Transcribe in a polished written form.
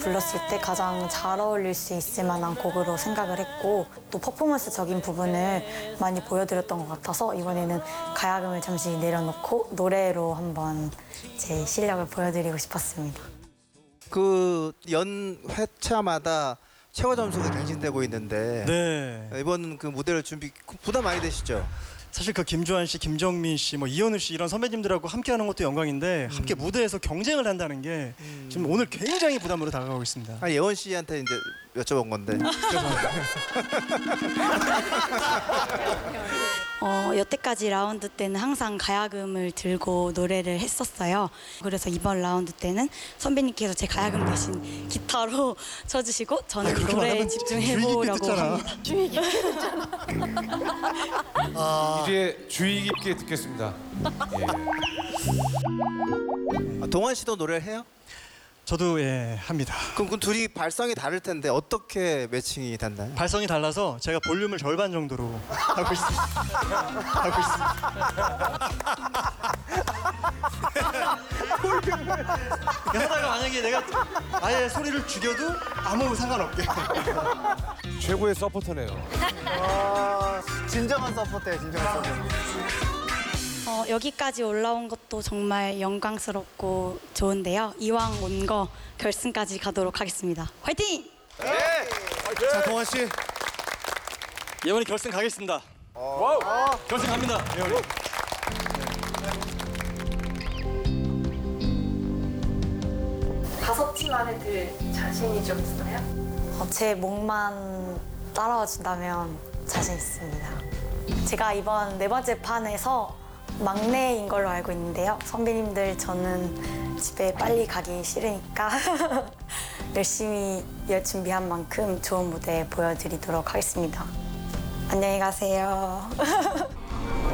불렀을 때 가장 잘 어울릴 수 있을 만한 곡으로 생각을 했고 또 퍼포먼스적인 부분을 많이 보여드렸던 것 같아서 이번에는 가야금을 잠시 내려놓고 노래로 한번 제 실력을 보여드리고 싶었습니다. 그 연 회차마다 최고 점수가 갱신되고 있는데 네. 이번 그 무대를 준비 부담 많이 되시죠? 사실 그 김주한 씨, 김정민 씨, 뭐 이현우 씨 이런 선배님들하고 함께하는 것도 영광인데 함께 무대에서 경쟁을 한다는 게 지금 오늘 굉장히 부담으로 다가가고 있습니다. 아, 예원 씨한테 이제 여쭤본 건데. 여태까지 라운드 때는 항상 가야금을 들고 노래를 했었어요. 그래서 이번 라운드 때는 선배님께서 제 가야금 대신 기타로 쳐주시고 저는 그렇게 노래에 말하면 집중해보려고 주의 깊게 합니다. 이제 주의 깊게 듣겠습니다. 예. 아, 동환 씨도 노래를 해요? 저도 예 합니다. 그럼 그 둘이 발성이 다를 텐데 어떻게 매칭이 됐나요? 발성이 달라서 제가 볼륨을 절반 정도로 하고 있습니다. 하고 있습니다. 이렇게 하다가 만약에 내가 아예 소리를 죽여도 아무 상관없게. 최고의 서포터네요. 진정한 서포터예요, 진정한 서포터. 여기까지 올라온 것도 정말 영광스럽고 좋은데요. 이왕 온 거 결승까지 가도록 하겠습니다. 화이팅! 자, 동환 씨. 예원이 결승 가겠습니다. 결승 갑니다. 예원이. 다섯 팀 안에 들 자신이 좀 있어요? 제 목만 따라와 준다면 자신 있습니다. 제가 이번 네 번째 판에서 막내인 걸로 알고 있는데요. 선배님들 저는 집에 빨리 가기 싫으니까 열심히 준비한 만큼 좋은 무대 보여드리도록 하겠습니다. 안녕히 가세요.